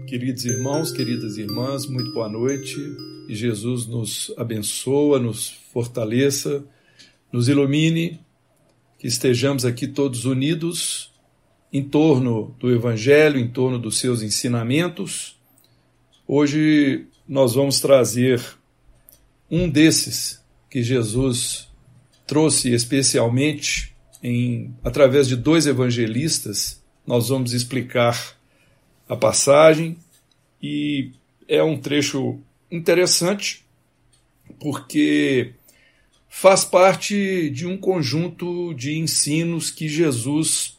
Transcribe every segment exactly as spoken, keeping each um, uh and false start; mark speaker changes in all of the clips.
Speaker 1: Queridos irmãos, queridas irmãs, muito boa noite. E Jesus nos abençoa, nos fortaleça, nos ilumine, que estejamos aqui todos unidos em torno do Evangelho, em torno dos seus ensinamentos. Hoje nós vamos trazer um desses que Jesus trouxe especialmente em, através de dois evangelistas. Nós vamos explicar a passagem e é um trecho interessante porque faz parte de um conjunto de ensinos que Jesus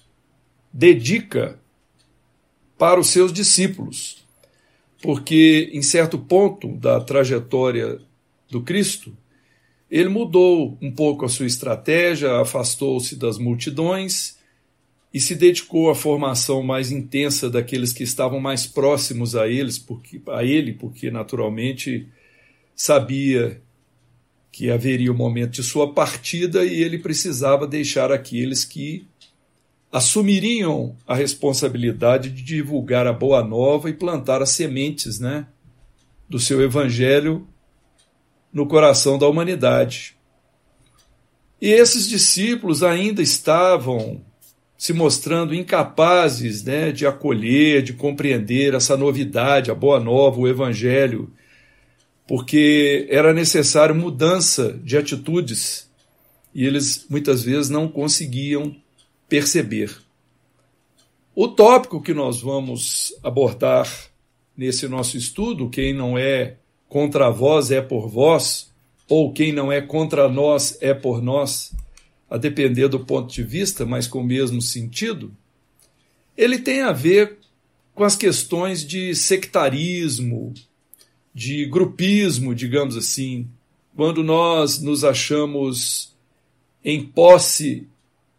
Speaker 1: dedica para os seus discípulos, porque em certo ponto da trajetória do Cristo, ele mudou um pouco a sua estratégia, afastou-se das multidões e se dedicou à formação mais intensa daqueles que estavam mais próximos a, eles, porque, a ele, porque naturalmente sabia que haveria o momento de sua partida e ele precisava deixar aqueles que assumiriam a responsabilidade de divulgar a boa nova e plantar as sementes, né, do seu evangelho no coração da humanidade. E esses discípulos ainda estavam se mostrando incapazes, né, de acolher, de compreender essa novidade, a boa nova, o evangelho, porque era necessário mudança de atitudes e eles muitas vezes não conseguiam perceber. O tópico que nós vamos abordar nesse nosso estudo, quem não é contra vós é por vós, ou quem não é contra nós é por nós, a depender do ponto de vista, mas com o mesmo sentido, ele tem a ver com as questões de sectarismo, de grupismo, digamos assim, quando nós nos achamos em posse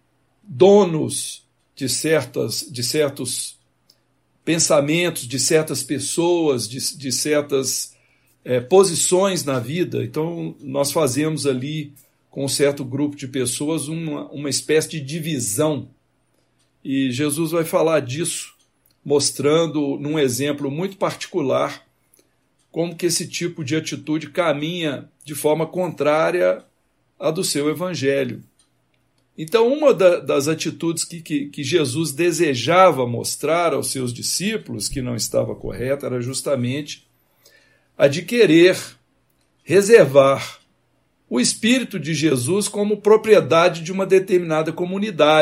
Speaker 1: donos de, certas, de certos pensamentos, de certas pessoas, de, de certas é, posições na vida. Então, nós fazemos ali, com um certo grupo de pessoas, uma, uma espécie de divisão. E Jesus vai falar disso, mostrando, num exemplo muito particular, como que esse tipo de atitude caminha de forma contrária à do seu evangelho. Então, uma da, das atitudes que, que, que Jesus desejava mostrar aos seus discípulos, que não estava correta, era justamente a de querer reservar o Espírito de Jesus como propriedade de uma determinada comunidade.